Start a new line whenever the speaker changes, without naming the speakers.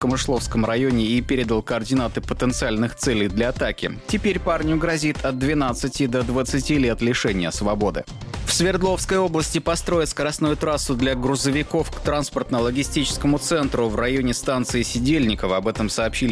Камышловском районе и передал координаты потенциальных целей для атаки. Теперь парню грозит от 12 до 20 лет лишения свободы. В Свердловской области построят скоростную трассу для грузовиков к транспортно-логистическому центру в районе станции Сидельниково. Об этом сообщили